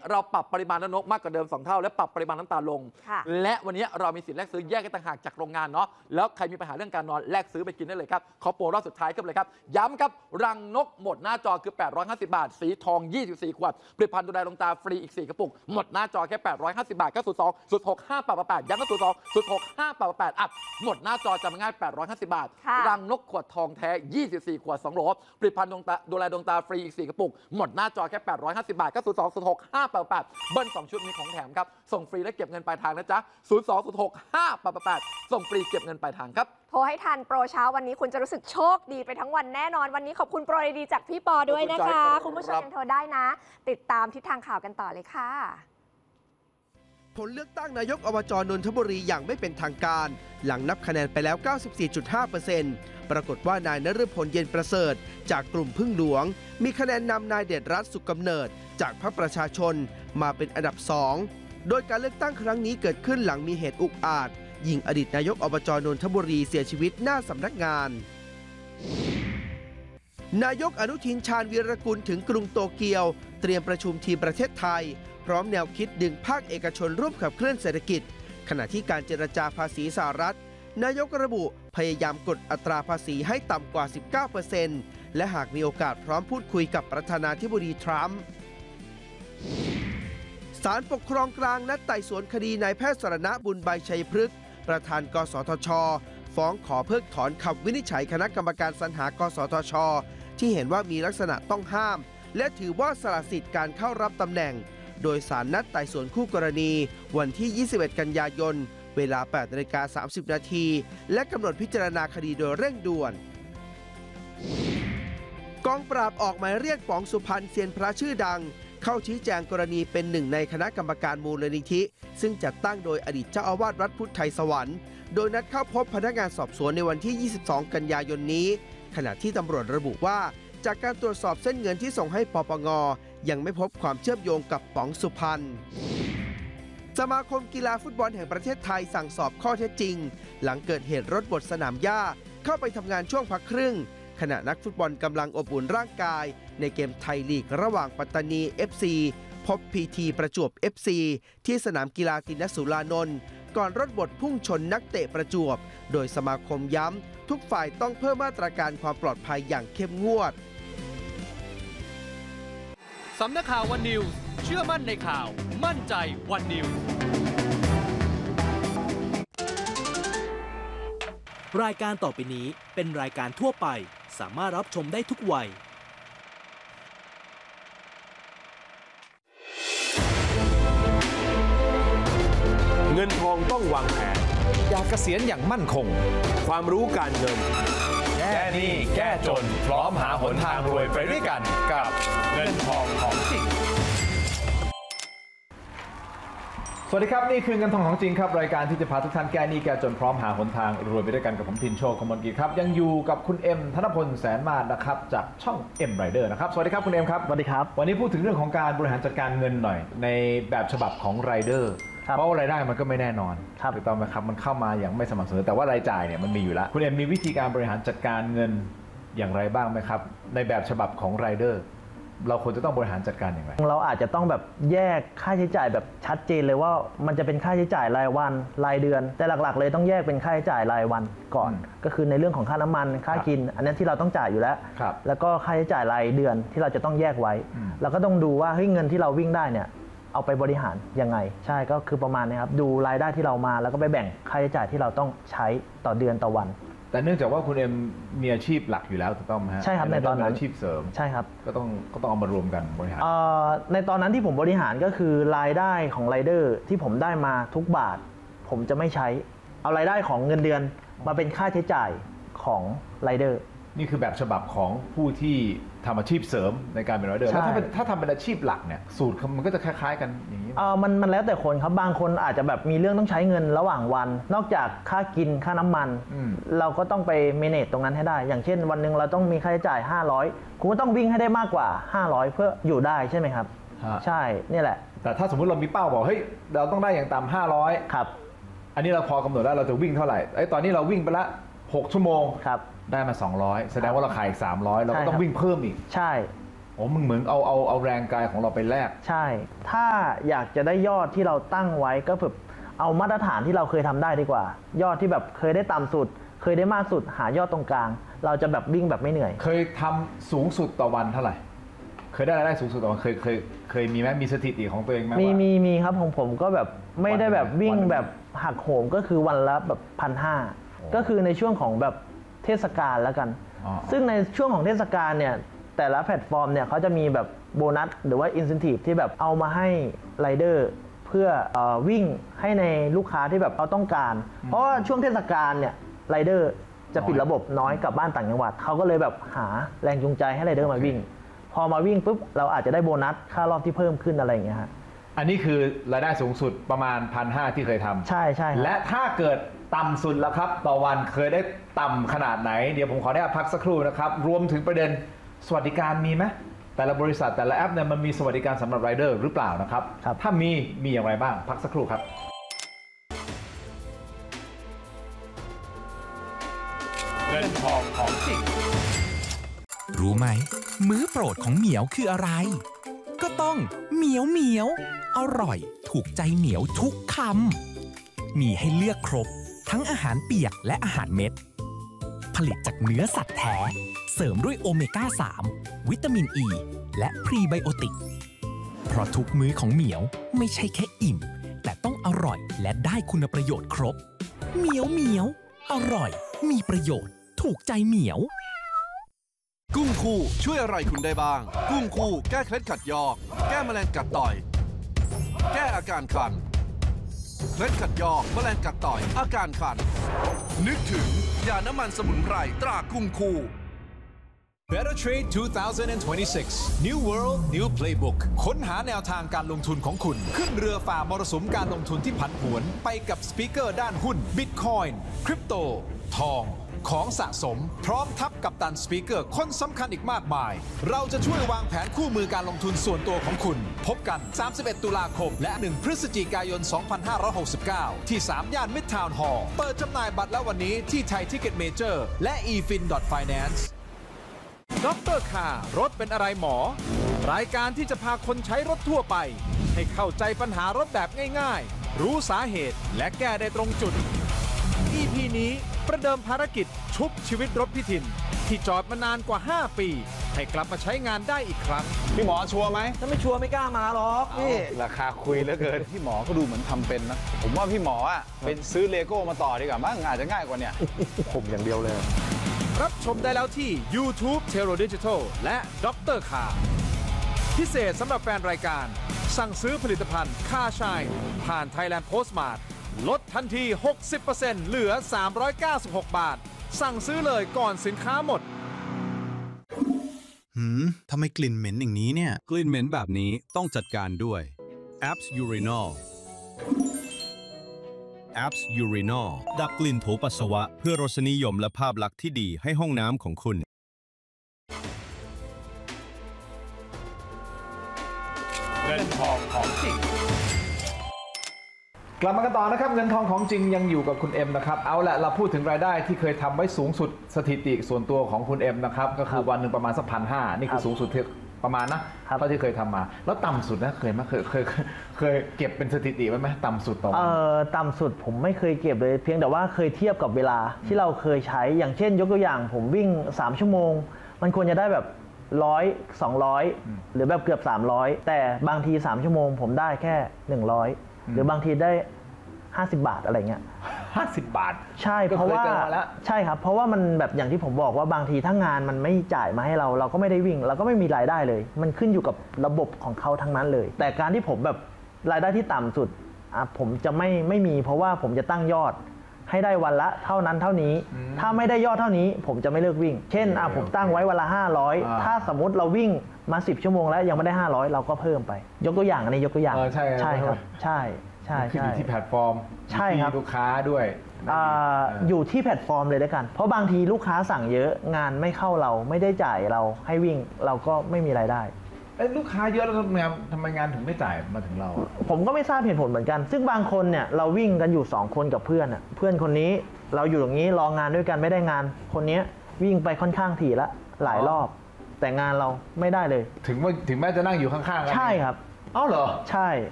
เราปรับปริมาณน้ำนกมากกว่าเดิม2 เท่าและปรับปริมาณน้ำตาลลงและวันนี้เรามีสิทธิ์แลกซื้อแยกกันต่างหากจากโรงงานเนาะแล้วใครมีปัญหาเรื่องการนอนแลกซื้อไปกินได้เลยครับขอโปรรอบสุดท้ายครับเลยครับย้ำครับรังนกหมดหน้าจอคือ850 บาทสีทอง24 ขวดผลิตภัณฑ์ดูแลดวงตาฟรีอีก4 กระปุกหมดหน้าจอแค่850 บาทก็02 06 588ย้ำก็02 06 588อัพหมดหน้าจอจำง่าย850 บาทรังนกขวดทองแท้24 ขวด2 โหลผลิตภัณฑ์ดูแลดวงตาฟรีอีก4 กระปุกหมดหน้าจอแค่850 บาทก็02 06 588เบิ้ล2 ชุดมีของแถมครับส่งฟรีและเก็บเงินปลายทางนะจ๊ะ02 06 588ส่งฟรีเก็บเงินปลายทางครับโทรให้ทันโปรเช้าวันนี้คุณจะรู้สึกโชคดีไปทั้งวันแน่นอนวันนี้ขอบคุณโปรดีๆจากพี่ปอด้วยนะคะคุณผู้ชมยังโทรได้นะติดตามทิศทางข่าวกันต่อเลยค่ะผลเลือกตั้งนายกอบจ.นนทบุรีอย่างไม่เป็นทางการหลังนับคะแนนไปแล้ว 94.5% ปรากฏว่านายนฤพลเย็นประเสริฐจากกลุ่มพึ่งหลวงมีคะแนนนำนายเดชรัตน์สุขกำเนิดจากพรรคประชาชนมาเป็นอันดับ 2 โดยการเลือกตั้งครั้งนี้เกิดขึ้นหลังมีเหตุอุกอาจยิงอดีตนายกอบจ.นนทบุรีเสียชีวิตหน้าสำนักงานนายกอนุทินชาญวีรกุลถึงกรุงโตเกียวเตรียมประชุมทีมประเทศไทยพร้อมแนวคิดดึงภาคเอกชนร่วมขับเคลื่อนเศรษฐกิจขณะที่การเจรจาภาษีสหรัฐนายกระบุพยายามกดอัตราภาษีให้ต่ำกว่า 19% และหากมีโอกาสพร้อมพูดคุยกับประธานาธิบดีทรัมป์ศาลปกครองกลางนัดไต่สวนคดีนายแพทย์สรณบุญใบชัยพฤกษ์ประธานกสทช.ฟ้องขอเพิกถอนคำวินิจฉัยคณะกรรมการสรรหากสทช.ที่เห็นว่ามีลักษณะต้องห้ามและถือว่าสละสิทธิ์การเข้ารับตำแหน่งโดยศาลนัดไต่สวนคู่กรณีวันที่ 21 กันยายนเวลา 8:30 นาทีและกำหนดพิจารณาคดีโดยเร่งด่วนกองปราบออกหมายเรียกป๋องสุพรรณเซียนพระชื่อดังเข้าชี้แจงกรณีเป็นหนึ่งในคณะกรรมการมูลนิธิซึ่งจัดตั้งโดยอดีตเจ้าอาวาสวัดพุทธไทยสวรรค์โดยนัดเข้าพบพนักงานสอบสวนในวันที่ 22 กันยายนนี้ขณะที่ตำรวจระบุว่าจากการตรวจสอบเส้นเงินที่ส่งให้ปปง.ยังไม่พบความเชื่อมโยงกับป๋องสุพรรณสมาคมกีฬาฟุตบอลแห่งประเทศไทยสั่งสอบข้อเท็จจริงหลังเกิดเหตุรถบดสนามหญ้าเข้าไปทำงานช่วงพักครึ่งขณะนักฟุตบอลกำลังอบอุ่นร่างกายในเกมไทยลีกระหว่างปัตตานี FC พบ PT ประจวบ FC ที่สนามกีฬาตินสุรานนท์ก่อนรถบดพุ่งชนนักเตะประจวบโดยสมาคมย้ำทุกฝ่ายต้องเพิ่มมาตรการความปลอดภัยอย่างเข้มงวดสำนักข่าววันนิวส์เชื่อมั่นในข่าวมั่นใจวันนิวส์รายการต่อไปนี้เป็นรายการทั่วไปสามารถรับชมได้ทุกวัยเงินทองต้องวางแผนอยากเกษียณอย่างมั่นคงความรู้การเงินแก้หนี้แก้จนพร้อมหาหนทางรวยไปด้วยกันกับเงินทองของจริงสวัสดีครับนี่คือเงินทองของจริงครับรายการที่จะพาทุกท่านแก้หนี้แก้จนพร้อมหาหนทางรวยไปด้วยกันกับผมทินโชค กมลกิจครับยังอยู่กับคุณเอ็มธนพลแสนมาศนะครับจากช่องเอ็มไรเดอร์นะครับสวัสดีครับคุณเอ็มครับสวัสดีครับวันนี้พูดถึงเรื่องของการบริหารจัดการเงินหน่อยในแบบฉบับของไรเดอร์เพราะว่ารายได้มันก็ไม่แน่นอนถูกต้องไหมครับมันเข้ามาอย่างไม่สม่ำเสมอแต่ว่ารายจ่ายเนี่ยมันมีอยู่แล้วคุณเอ็มมีวิธีการบริหารจัดการเงินอย่างไรบ้างไหมครับในแบบฉบับของไรเดอร์เราควรจะต้องบริหารจัดการอย่างไรเราอาจจะต้องแบบแยกค่าใช้จ่ายแบบชัดเจนเลยว่ามันจะเป็นค่าใช้จ่ายรายวันรายเดือนแต่หลักๆเลยต้องแยกเป็นค่าใช้จ่ายรายวันก่อนก็คือในเรื่องของค่าน้ำมันค่ากินอันนี้ที่เราต้องจ่ายอยู่แล้วแล้วก็ค่าใช้จ่ายรายเดือนที่เราจะต้องแยกไว้แล้วก็ต้องดูว่าเฮ้ยเงินที่เราวิ่งได้เนี่ยเอาไปบริหารยังไงใช่ก็คือประมาณนี้ครับดูรายได้ที่เรามาแล้วก็ไปแบ่งค่าใช้จ่ายที่เราต้องใช้ต่อเดือนต่อวันแต่เนื่องจากว่าคุณเอ็มมีอาชีพหลักอยู่แล้วถูกต้องไหมฮะใช่ครับในตอนนั้นอาชีพเสริมใช่ครับก็ต้องเอามารวมกันบริหารในตอนนั้นที่ผมบริหารก็คือรายได้ของไรเดอร์ที่ผมได้มาทุกบาทผมจะไม่ใช้เอารายได้ของเงินเดือนมาเป็นค่าใช้จ่ายของไรเดอร์นี่คือแบบฉบับของผู้ที่ทำอาชีพเสริมในการเป็นไรเดอร์แล้วถ้าทำเป็นอาชีพหลักเนี่ยสูตรมันก็จะคล้ายๆกันอย่างนี้มันแล้วแต่คนครับบางคนอาจจะแบบมีเรื่องต้องใช้เงินระหว่างวันนอกจากค่ากินค่าน้ำมันเราก็ต้องไปเมเนจตรงนั้นให้ได้อย่างเช่นวันหนึ่งเราต้องมีค่าใช้จ่าย500คุณก็ต้องวิ่งให้ได้มากกว่า500เพื่ออยู่ได้ใช่ไหมครับใช่นี่แหละแต่ถ้าสมมุติเรามีเป้าบอกเฮ้ยเราต้องได้อย่างต่ำ500 ครับอันนี้เราพอกำหนดแล้วเราจะวิ่งเท่าไหร่ตอนนี้เราวิ่งไปละ6 ชั่วโมงครับได้มา200แสดงว่าเราขายอีก300เราก็ต้องวิ่งเพิ่มอีกใช่โอ้มึงเหมือนเอาแรงกายของเราไปแลกใช่ ถ้าอยากจะได้ยอดที่เราตั้งไว้ก็แบบเอามาตรฐานที่เราเคยทำได้ดีกว่า ยอดที่แบบเคยได้ต่ำสุด เคยได้มากสุดหายอดตรงกลาง เราจะแบบวิ่งแบบไม่เหนื่อยเคยทำสูงสุดต่อวันเท่าไหร่ เคยได้รายได้สูงสุดต่อวันเคยมีไหมมีสถิติของตัวเองไหมมีครับของผมก็แบบไม่ได้แบบวิ่งแบบหักโหมก็คือวันละแบบ1,500ก็คือในช่วงของแบบเทศกาลแล้วกัน ซึ่งในช่วงของเทศกาลเนี่ยแต่ละแพลตฟอร์มเนี่ยเขาจะมีแบบโบนัสหรือว่าอินเซนティブที่แบบเอามาให้ไรเดอร์เพื่อวิ่งให้ในลูกค้าที่แบบเขาต้องการเพราะว่าช่วงเทศกาลเนี่ยไรเดอร์จะปิดระบบน้อยกลับบ้านต่างจังหวัดเขาก็เลยแบบหาแรงจูงใจให้ไรเดอร์มาวิ่งพอมาวิ่งปุ๊บเราอาจจะได้โบนัสค่ารอบที่เพิ่มขึ้นอะไรอย่างเงี้ยฮะอันนี้คือรายได้สูงสุดประมาณ 1,500 ที่เคยทำใช่และถ้าเกิดต่ำสุดแล้วครับต่อวันเคยได้ต่ำขนาดไหนเดี๋ยวผมขออนุญาตพักสักครู่นะครับรวมถึงประเด็นสวัสดิการมีไหมแต่ละบริษัทแต่ละแอปเนี่ยมันมีสวัสดิการสำหรับไรเดอร์หรือเปล่านะครับถ้ามีอย่างไรบ้างพักสักครู่ครับเงินทองของจริงรู้ไหมมื้อโปรดของเหมียวคืออะไรก็ต้องเหมียวอร่อยถูกใจเหมียวทุกคำมีให้เลือกครบทั้งอาหารเปียกและอาหารเม็ดผลิตจากเนื้อสัตว์แท้เสริมด้วยโอเมก้า 3 วิตามินอ e ีและพรีไบโอติกเพราะทุกมื้อของเหมียวไม่ใช่แค่อิ่มแต่ต้องอร่อยและได้คุณประโยชน์ครบเหมียวอร่อยมีประโยชน์ถูกใจเหมียวกุ้งคู่ช่วยอะไรคุณได้บ้างกุ้งคู่แก้เคล็ดขัดยอกแก้แมลงกัดต่อยแก้อาการคันเคล็ดขัดยอกแมลงกัดต่อยอาการคันนึกถึงยาน้ำมันสมุนไพรตรากุ้งคู่ Better Trade 2026 New World New Playbook ค้นหาแนวทางการลงทุนของคุณขึ้นเรือฝ่ามรสุมการลงทุนที่ผันผวนไปกับสปีกเกอร์ด้านหุ้น Bitcoin คริปโตทองของสะสมพร้อมทับกับตันสปีกเกอร์คนสำคัญอีกมากมายเราจะช่วยวางแผนคู่มือการลงทุนส่วนตัวของคุณพบกัน31ตุลาคมและ1พฤศจิกายน2569ที่3ย่าน Midtown Hall เปิดจำหน่ายบัตรแล้ววันนี้ที่ไทยทิกเก็ตเมเจอร์และ efin.finance ดร.คาร์รถเป็นอะไรหมอรายการที่จะพาคนใช้รถทั่วไปให้เข้าใจปัญหารถแบบง่ายๆรู้สาเหตุและแก้ได้ตรงจุด EP นี้ประเดิมภารกิจชุบชีวิตรถพี่ถิ่นที่จอดมานานกว่า5ปีให้กลับมาใช้งานได้อีกครั้งพี่หมอชัวร์ไหมถ้าไม่ชัวร์ไม่กล้ามาหรอกนี่ราคาคุยเหลือเกินพี่หมอก็ดูเหมือนทำเป็นนะผมว่าพี่หมออ่ะเป็นซื้อเลโก้มาต่อดีกว่ามั้งอาจจะง่ายกว่าเนี่ยผมอย่างเดียวเลยรับชมได้แล้วที่ YouTube Tero Digital และดร.คาร์พิเศษสำหรับแฟนรายการสั่งซื้อผลิตภัณฑ์ค่าชายผ่าน Thailand Postmart ลดทันที 60% เหลือ 396 บาทสั่งซื้อเลยก่อนสินค้าหมดทำไมกลิ่นเหม็นอย่างนี้เนี่ยกลิ่นเหม็นแบบนี้ต้องจัดการด้วย Apps Urinol Apps Urinol ดับกลิ่นโถปัสสาวะเพื่อรสนิยมและภาพลักษณ์ที่ดีให้ห้องน้ำของคุณเงินทองของจริงกลับมากันต่อนะครับเงินทองของจริงยังอยู่กับคุณเอ็มนะครับเอาละเราพูดถึงรายได้ที่เคยทำไว้สูงสุดสถิติส่วนตัวของคุณเอ็มนะครับก็คือวันหนึ่งประมาณสัก1,500นี่คือสูงสุดที่ประมาณนะเท่าที่เคยทำมาแล้วต่ำสุดนะเคยไหมเคยเก็บเป็นสถิติไว้ไหมต่ำสุดต่อวันต่ำสุดผมไม่เคยเก็บเลยเพียงแต่ว่าเคยเทียบกับเวลาที่เราเคยใช้อย่างเช่นยกตัวอย่างผมวิ่ง3ชั่วโมงมันควรจะได้แบบ100 200หรือแบบเกือบ300แต่บางที3ชั่วโมงผมได้แค่100หรือบางทีได้50 บาทอะไรเงี้ย 50 บาทใช่เพราะว่าใช่ครับเพราะว่ามันแบบอย่างที่ผมบอกว่าบางทีถ้างานมันไม่จ่ายมาให้เราก็ไม่ได้วิ่งเราก็ไม่มีรายได้เลยมันขึ้นอยู่กับระบบของเขาทั้งนั้นเลยแต่การที่ผมแบบรายได้ที่ต่ำสุดผมจะไม่มีเพราะว่าผมจะตั้งยอดให้ได้วันละเท่านั้นเท่านี้ถ้าไม่ได้ยอดเท่านี้ผมจะไม่เลิกวิ่งเช่นผมตั้งไว้วันละ500ถ้าสมมติเราวิ่งมา10ชั่วโมงแล้วยังไม่ได้500เราก็เพิ่มไปยกตัวอย่างอันนี้ยกตัวอย่างใช่ครับใช่ขึ้นอยู่ที่แพลตฟอร์มใช่ครับลูกค้าด้วยอยู่ที่แพลตฟอร์มเลยด้วยกันเพราะบางทีลูกค้าสั่งเยอะงานไม่เข้าเราไม่ได้จ่ายเราให้วิ่งเราก็ไม่มีรายได้ลูกค้าเยอะแล้วทำไมงานถึงไม่จ่ายมาถึงเราผมก็ไม่ทราบเหตุผลเหมือนกันซึ่งบางคนเนี่ยเราวิ่งกันอยู่2คนกับเพื่อนเพื่อนคนนี้เราอยู่ตรงนี้รองานด้วยกันไม่ได้งานคนนี้วิ่งไปค่อนข้างถี่ละหลายรอบแต่งานเราไม่ได้เลยถึงแม้จะนั่งอยู่ข้างๆกันใช่ครับเอ้าเหรอใช่